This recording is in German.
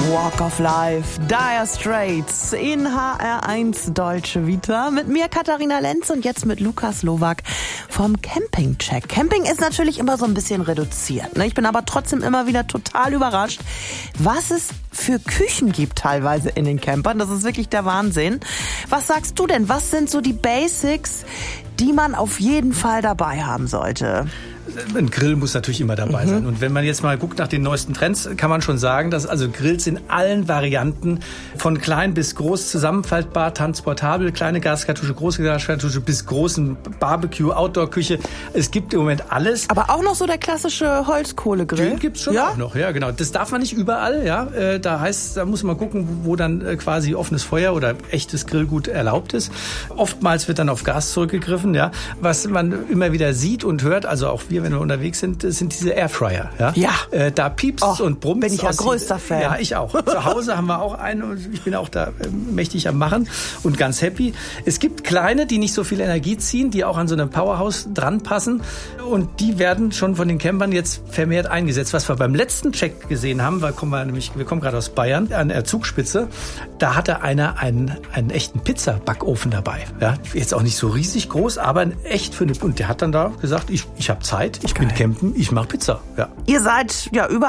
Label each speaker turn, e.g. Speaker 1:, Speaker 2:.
Speaker 1: Walk of Life, Dire Straits in HR1 Deutsche Vita. Mit mir Katharina Lenz und jetzt mit Lukas Lowak vom Campingcheck. Camping ist natürlich immer so ein bisschen reduziert, ne? Ich bin aber trotzdem immer wieder total überrascht, was es für Küchen gibt teilweise in den Campern. Das ist wirklich der Wahnsinn. Was sagst du denn? Was sind so die Basics, die man auf jeden Fall dabei haben sollte?
Speaker 2: Ein Grill muss natürlich immer dabei sein. Und wenn man jetzt mal guckt nach den neuesten Trends, kann man schon sagen, dass also Grills in allen Varianten von klein bis groß zusammenfaltbar, transportabel, kleine Gaskartusche, große Gaskartusche bis großen Barbecue, Outdoor-Küche. Es gibt im Moment alles.
Speaker 1: Aber auch noch so der klassische Holzkohlegrill?
Speaker 2: Den gibt's schon auch noch, ja genau. Das darf man nicht überall, ja. Da muss man gucken, wo dann quasi offenes Feuer oder echtes Grillgut erlaubt ist. Oftmals wird dann auf Gas zurückgegriffen, ja. Was man immer wieder sieht und hört, also auch wir, wenn wir unterwegs sind diese Airfryer. Ja. Da piepst und brummt.
Speaker 1: Bin ich ja größter Fan.
Speaker 2: Ja, ich auch. Zu Hause haben wir auch einen und ich bin auch da mächtig am Machen und ganz happy. Es gibt kleine, die nicht so viel Energie ziehen, die auch an so einem Powerhouse dran passen und die werden schon von den Campern jetzt vermehrt eingesetzt. Was wir beim letzten Check gesehen haben, wir kommen gerade aus Bayern, an der Zugspitze, da hatte einer einen echten Pizzabackofen dabei. Ja, jetzt auch nicht so riesig groß, aber echt und der hat dann da gesagt, ich habe Zeit, ich bin campen, ich mache Pizza. Ja.
Speaker 1: Ihr seid ja über